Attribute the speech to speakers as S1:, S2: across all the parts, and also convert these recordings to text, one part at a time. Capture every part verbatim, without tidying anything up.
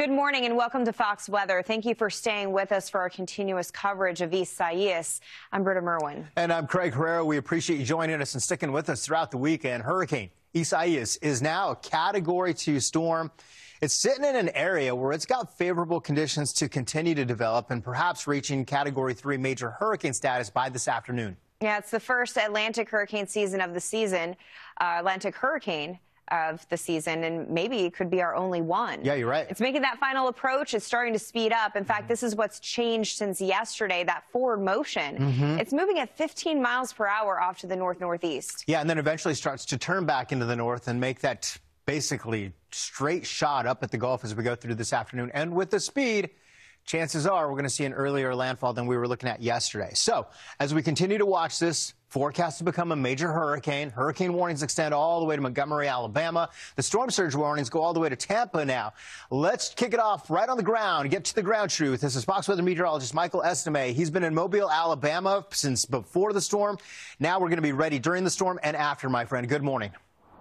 S1: Good morning and welcome to Fox Weather. Thank you for staying with us for our continuous coverage of Isaias. I'm Britta Merwin.
S2: And I'm Craig Herrera. We appreciate you joining us and sticking with us throughout the weekend. Hurricane Isaias is now a Category two storm. It's sitting in an area where it's got favorable conditions to continue to develop and perhaps reaching Category three major hurricane status by this afternoon.
S1: Yeah, it's the first Atlantic hurricane season of the season, uh, Atlantic hurricane of the season, and maybe it could be our only one.
S2: Yeah, you're right.
S1: It's making that final approach. It's starting to speed up. In fact, this is what's changed since yesterday, that forward motion. Mm-hmm. It's moving at fifteen miles per hour off to the north-northeast.
S2: Yeah, and then eventually starts to turn back into the north and make that basically straight shot up at the Gulf as we go through this afternoon. And with the speed, chances are we're going to see an earlier landfall than we were looking at yesterday. So as we continue to watch this, forecast to become a major hurricane. Hurricane warnings extend all the way to Montgomery, Alabama. The storm surge warnings go all the way to Tampa now. Let's kick it off right on the ground, get to the ground truth. This is Fox Weather meteorologist Michael Estime. He's been in Mobile, Alabama since before the storm. Now we're going to be ready during the storm and after, my friend. Good morning.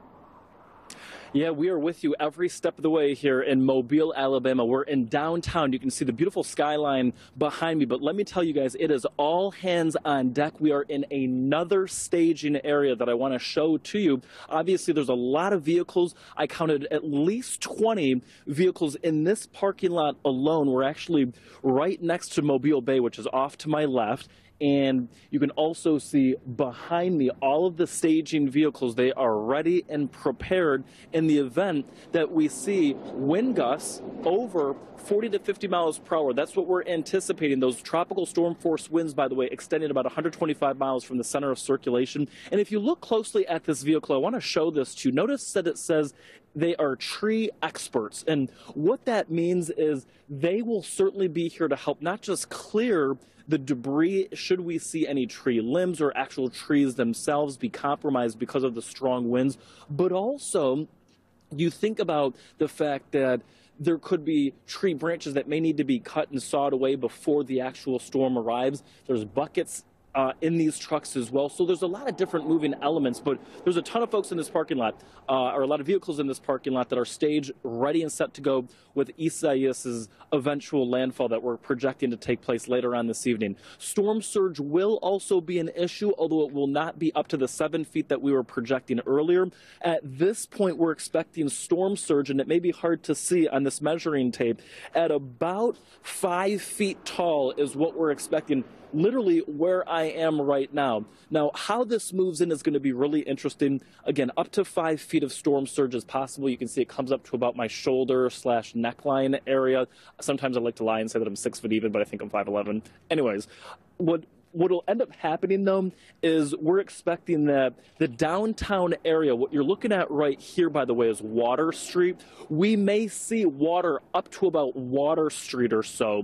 S3: Yeah, we are with you every step of the way here in Mobile, Alabama. We're in downtown. You can see the beautiful skyline behind me. But let me tell you guys, it is all hands on deck. We are in another staging area that I want to show to you. Obviously, there's a lot of vehicles. I counted at least twenty vehicles in this parking lot alone. We're actually right next to Mobile Bay, which is off to my left. And you can also see behind me all of the staging vehicles. They are ready and prepared in the event that we see wind gusts over forty to fifty miles per hour. That's what we're anticipating. Those tropical storm force winds, by the way, extending about one hundred twenty-five miles from the center of circulation. And if you look closely at this vehicle, I want to show this to you. Notice that it says they are tree experts. And what that means is they will certainly be here to help not just clear the debris should we see any tree limbs or actual trees themselves be compromised because of the strong winds, but also you think about the fact that there could be tree branches that may need to be cut and sawed away before the actual storm arrives. There's buckets Uh, in these trucks as well. So there's a lot of different moving elements, but there's a ton of folks in this parking lot, uh, or a lot of vehicles in this parking lot that are staged, ready and set to go with Isaias's eventual landfall that we're projecting to take place later on this evening. Storm surge will also be an issue, although it will not be up to the seven feet that we were projecting earlier. At this point, we're expecting storm surge, and it may be hard to see on this measuring tape, at about five feet tall is what we're expecting, literally where I am right now. Now, how this moves in is going to be really interesting. Again, up to five feet of storm surge is possible. You can see it comes up to about my shoulder slash neckline area. Sometimes I like to lie and say that I'm six foot even, but I think I'm five eleven. Anyways, what what will end up happening, though, is we're expecting that the downtown area, what you're looking at right here, by the way, is Water Street. We may see water up to about Water Street or so.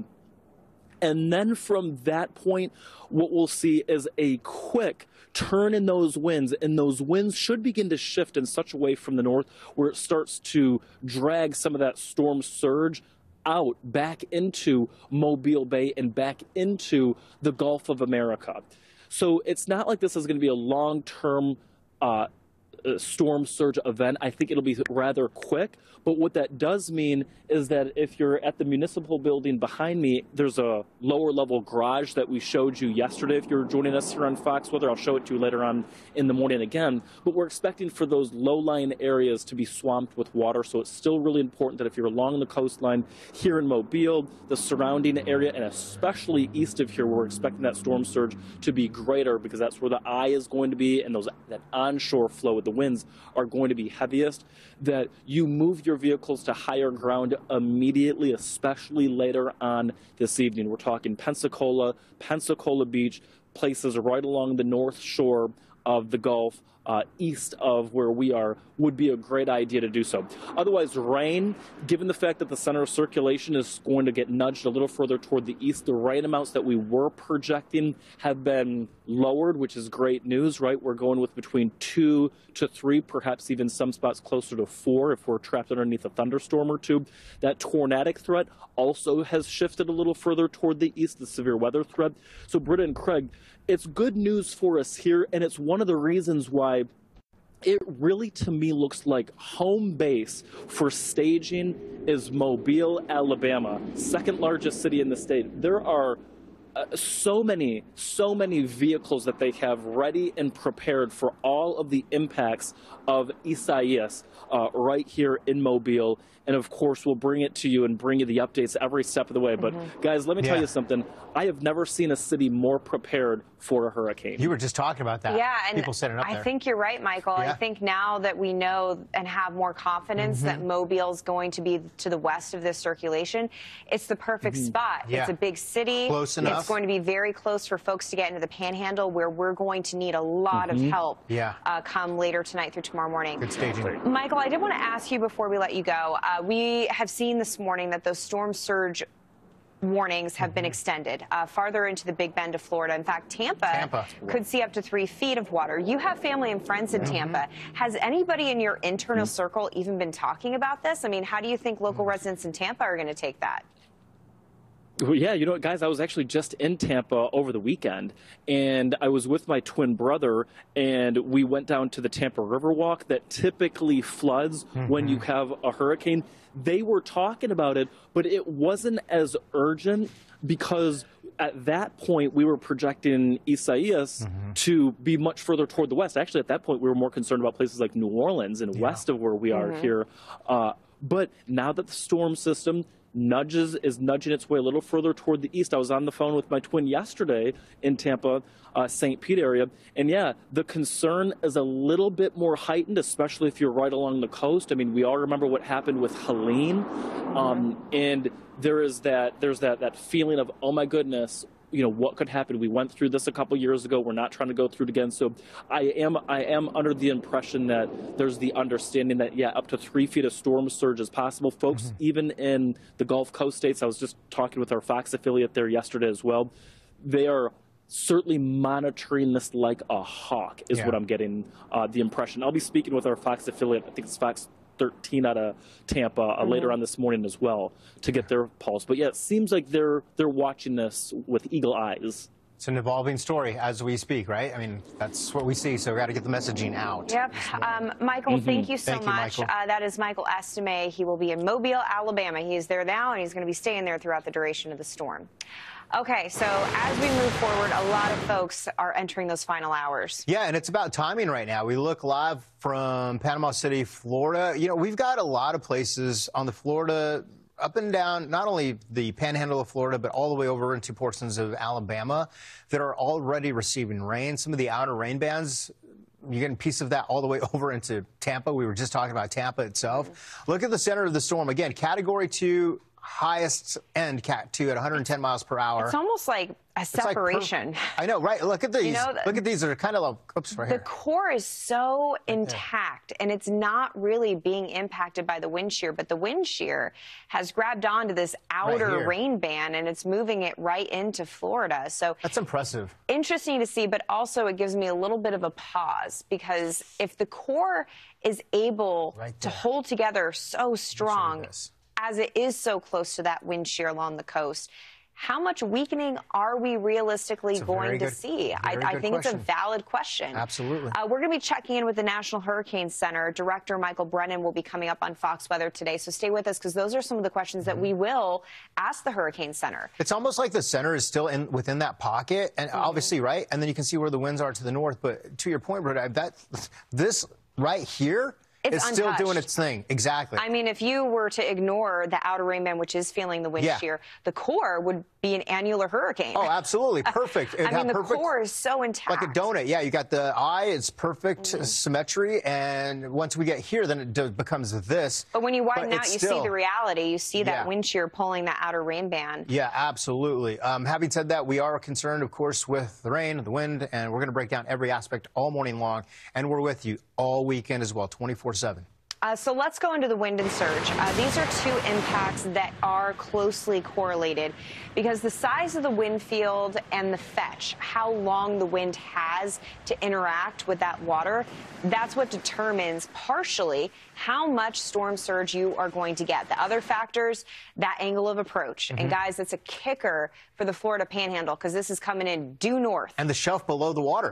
S3: And then from that point, what we'll see is a quick turn in those winds, and those winds should begin to shift in such a way from the north where it starts to drag some of that storm surge out back into Mobile Bay and back into the Gulf of America. So it's not like this is going to be a long-term uh, storm surge event. I think it'll be rather quick. But what that does mean is that if you're at the municipal building behind me, there's a lower level garage that we showed you yesterday. If you're joining us here on Fox Weather, I'll show it to you later on in the morning again. But we're expecting for those low-lying areas to be swamped with water. So it's still really important that if you're along the coastline here in Mobile, the surrounding area, and especially east of here, we're expecting that storm surge to be greater because that's where the eye is going to be, and those that onshore flow with the winds are going to be heaviest, that you move your vehicles to higher ground immediately, especially later on this evening. We're talking Pensacola, Pensacola Beach, places right along the north shore of the Gulf, uh, east of where we are, would be a great idea to do so. Otherwise, rain, given the fact that the center of circulation is going to get nudged a little further toward the east, the rain amounts that we were projecting have been lowered, which is great news, right? We're going with between two to three, perhaps even some spots closer to four if we're trapped underneath a thunderstorm or two. That tornadic threat also has shifted a little further toward the east, the severe weather threat. So, Britta and Craig, it's good news for us here, and it's one of the reasons why it really, to me, looks like home base for staging is Mobile, Alabama, second largest city in the state. There are uh, so many, so many vehicles that they have ready and prepared for all of the impacts of Isaias uh, right here in Mobile. And of course, we'll bring it to you and bring you the updates every step of the way. But mm-hmm. guys, let me yeah. tell you something. I have never seen a city more prepared for a hurricane.
S2: You were just talking about that.
S1: Yeah, and
S2: people setting up
S1: I
S2: there.
S1: think you're right, Michael. Yeah. I think now that we know and have more confidence mm-hmm. that Mobile's going to be to the west of this circulation, it's the perfect mm-hmm. spot.
S2: Yeah.
S1: It's a big city.
S2: Close enough.
S1: It's going to be very close for folks to get into the Panhandle, where we're going to need a lot mm-hmm. of help
S2: yeah.
S1: uh, come later tonight through tomorrow morning.
S2: Good staging.
S1: Michael, I did want to ask you before we let you go. Uh, we have seen this morning that those storm surge warnings have mm-hmm. been extended uh, farther into the Big Bend of Florida. In fact, Tampa,
S2: Tampa
S1: could see up to three feet of water. You have family and friends in mm-hmm. Tampa. Has anybody in your internal mm-hmm. circle even been talking about this? I mean, how do you think local mm-hmm. residents in Tampa are going to take that?
S3: Well, yeah, you know what, guys, I was actually just in Tampa over the weekend, and I was with my twin brother, and we went down to the Tampa Riverwalk that typically floods mm-hmm. when you have a hurricane. They were talking about it, but it wasn't as urgent because at that point we were projecting Isaias mm-hmm. to be much further toward the west. Actually, at that point, we were more concerned about places like New Orleans and yeah. west of where we are mm-hmm. here. Uh, but now that the storm system nudges is nudging its way a little further toward the east. I was on the phone with my twin yesterday in Tampa, uh, Saint Pete area, and yeah, the concern is a little bit more heightened, especially if you're right along the coast. I mean, we all remember what happened with Helene, um, and there is that there's that that feeling of, oh my goodness, you know, what could happen? We went through this a couple years ago. We're not trying to go through it again. So I am I am under the impression that there's the understanding that, yeah, up to three feet of storm surge is possible. Folks, mm-hmm. even in the Gulf Coast states, I was just talking with our Fox affiliate there yesterday as well. They are certainly monitoring this like a hawk is yeah. what I'm getting uh, the impression. I'll be speaking with our Fox affiliate. I think it's Fox thirteen out of Tampa uh, mm-hmm. later on this morning as well to get their pulse. But yeah, it seems like they're they're watching this with eagle eyes.
S2: It's an evolving story as we speak, right? I mean, that's what we see, so we've got to get the messaging out.
S1: Yep. Um, Michael,
S2: mm-hmm.
S1: thank you so
S2: thank
S1: much.
S2: You,
S1: uh, that is Michael Estime. He will be in Mobile, Alabama. He is there now, and he's going to be staying there throughout the duration of the storm. Okay, so as we move forward, a lot of folks are entering those final hours.
S2: Yeah, and it's about timing right now. We look live from Panama City, Florida. You know, we've got a lot of places on the Florida, up and down, not only the panhandle of Florida, but all the way over into portions of Alabama that are already receiving rain. Some of the outer rain bands, you're getting a piece of that all the way over into Tampa. We were just talking about Tampa itself. Mm-hmm. Look at the center of the storm. Again, Category two. Highest end Cat two at one hundred ten miles per hour.
S1: It's almost like a separation.
S2: Like I know, right? Look at these.
S1: You know,
S2: Look at these. They're kind of like, oops, right
S1: the
S2: here.
S1: core is so intact, and it's not really being impacted by the wind shear, but the wind shear has grabbed onto this outer
S2: right
S1: rain band, and it's moving it right into Florida. So
S2: that's impressive.
S1: Interesting to see, but also it gives me a little bit of a pause, because if the core is able
S2: right
S1: to hold together so strong, as it is so close to that wind shear along the coast, how much weakening are we realistically going
S2: good,
S1: to see? I, I think
S2: question.
S1: it's a valid question.
S2: Absolutely.
S1: Uh, we're going to be checking in with the National Hurricane Center. Director Michael Brennan will be coming up on Fox Weather today, so stay with us, because those are some of the questions mm-hmm. that we will ask the Hurricane Center.
S2: It's almost like the center is still in within that pocket, and mm-hmm. obviously, right? And then you can see where the winds are to the north. But to your point, Britta, that this right here,
S1: It's,
S2: it's
S1: untouched.
S2: still doing its thing. Exactly.
S1: I mean, if you were to ignore the outer rain band, which is feeling the wind
S2: yeah.
S1: shear, the core would be an annular hurricane.
S2: Oh, absolutely. Perfect.
S1: I mean, the
S2: perfect,
S1: core is so intact.
S2: Like a donut. Yeah, you got the eye. It's perfect mm-hmm. symmetry. And once we get here, then it do- becomes this.
S1: But when you widen out, you
S2: still,
S1: see the reality. You see that
S2: yeah.
S1: wind shear pulling that outer rain band.
S2: Yeah, absolutely. Um, having said that, we are concerned, of course, with the rain, the wind, and we're going to break down every aspect all morning long. And we're with you all weekend as well, twenty-four seven.
S1: Uh, so let's go into the wind and surge. Uh, these are two impacts that are closely correlated, because the size of the wind field and the fetch, how long the wind has to interact with that water, that's what determines partially how much storm surge you are going to get. The other factors, that angle of approach. Mm-hmm. And guys, that's a kicker for the Florida Panhandle, because this is coming in due north.
S2: And the shelf below the water.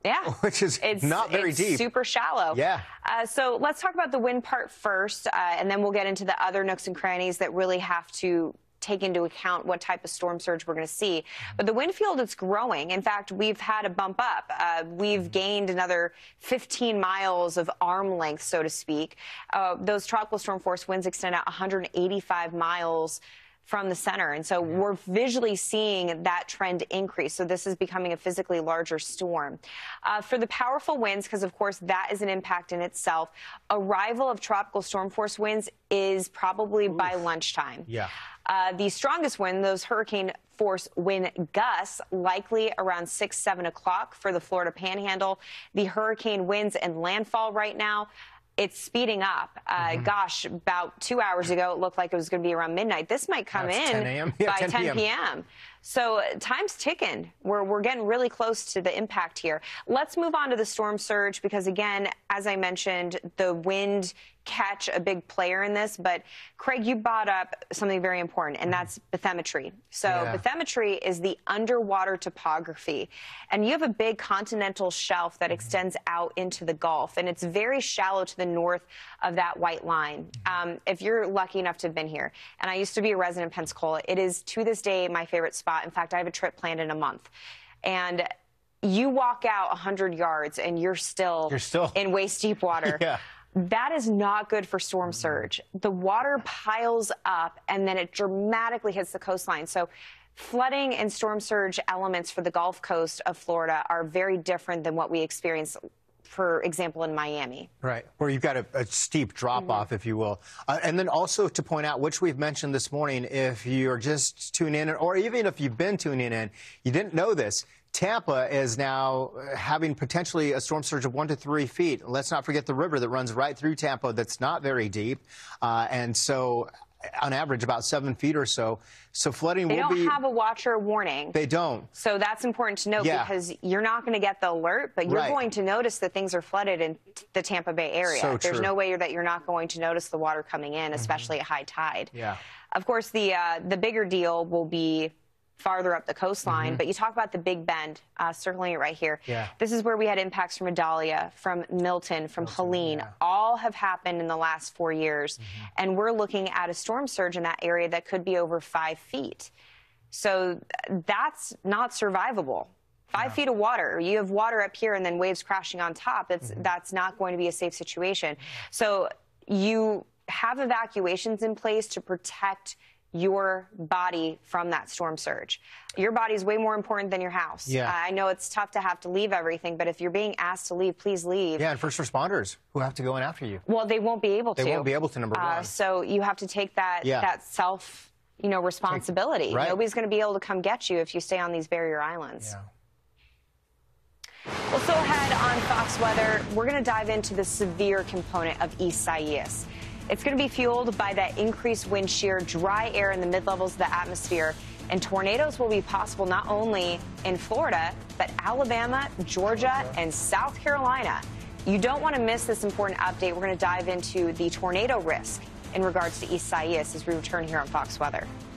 S1: Yeah.
S2: Which is
S1: it's,
S2: not very
S1: it's
S2: deep.
S1: super shallow.
S2: Yeah.
S1: Uh, so let's talk about the wind part first, uh, and then we'll get into the other nooks and crannies that really have to take into account what type of storm surge we're going to see. But the wind field is growing. In fact, we've had a bump up. Uh, we've gained another fifteen miles of arm length, so to speak. Uh, those tropical storm force winds extend out one hundred eighty-five miles from the center. And so we're visually seeing that trend increase. So this is becoming a physically larger storm. Uh, for the powerful winds, because of course that is an impact in itself, arrival of tropical storm force winds is probably Oof. by lunchtime.
S2: Yeah.
S1: Uh, the strongest wind, those hurricane force wind gusts, likely around six, seven o'clock for the Florida Panhandle. The hurricane winds and landfall right now, it's speeding up. Uh, mm-hmm. Gosh, about two hours ago, it looked like it was going to be around midnight. This might come
S2: That's
S1: in
S2: ten a m Yeah,
S1: by
S2: ten p m
S1: So uh, time's ticking. We're, we're getting really close to the impact here. Let's move on to the storm surge because, again, as I mentioned, the wind catch a big player in this. But, Craig, you brought up something very important, and that's bathymetry. So yeah. bathymetry is the underwater topography. And you have a big continental shelf that extends out into the Gulf, and it's very shallow to the north of that white line. Um, if you're lucky enough to have been here, and I used to be a resident in Pensacola, it is, to this day, my favorite spot. In fact, I have a trip planned in a month. And you walk out one hundred yards, and you're still,
S2: you're still
S1: in waist-deep water.
S2: Yeah.
S1: That is not good for storm surge. The water piles up, and then it dramatically hits the coastline. So flooding and storm surge elements for the Gulf Coast of Florida are very different than what we experience, for example, in Miami.
S2: Right, where you've got a, a steep drop-off, mm-hmm. if you will. Uh, and then also to point out, which we've mentioned this morning, if you're just tuning in, or even if you've been tuning in, you didn't know this, Tampa is now having potentially a storm surge of one to three feet. Let's not forget the river that runs right through Tampa that's not very deep. Uh, and so, on average, about seven feet or so. So flooding
S1: they
S2: will be...
S1: They don't have a watch or warning.
S2: They don't.
S1: So that's important to note
S2: yeah.
S1: because you're not going to get the alert, but you're
S2: right.
S1: going to notice that things are flooded in the Tampa Bay area.
S2: So
S1: There's
S2: true.
S1: no way that you're not going to notice the water coming in, especially mm-hmm. at high tide.
S2: Yeah.
S1: Of course, the, uh, the bigger deal will be farther up the coastline, mm-hmm. but you talk about the Big Bend, uh, circling it right here.
S2: Yeah.
S1: This is where we had impacts from Idalia, from Milton, from Milton, Helene. Yeah. All have happened in the last four years, mm-hmm. and we're looking at a storm surge in that area that could be over five feet. So that's not survivable. Five yeah. feet of water. You have water up here and then waves crashing on top. It's, mm-hmm. That's not going to be a safe situation. So you have evacuations in place to protect your body from that storm surge. Your body is way more important than your house.
S2: Yeah.
S1: Uh, I know it's tough to have to leave everything, but if you're being asked to leave, please leave.
S2: Yeah, and first responders who have to go in after you.
S1: Well, they won't be able to.
S2: They won't be able to, number
S1: uh,
S2: one.
S1: So you have to take that,
S2: yeah.
S1: that self, you know, responsibility.
S2: Take, right.
S1: Nobody's going to be able to come get you if you stay on these barrier islands.
S2: Yeah.
S1: Well, so ahead on Fox Weather, we're going to dive into the severe component of Isaias. It's going to be fueled by that increased wind shear, dry air in the mid-levels of the atmosphere, and tornadoes will be possible not only in Florida, but Alabama, Georgia, and South Carolina. You don't want to miss this important update. We're going to dive into the tornado risk in regards to Isaias as we return here on Fox Weather.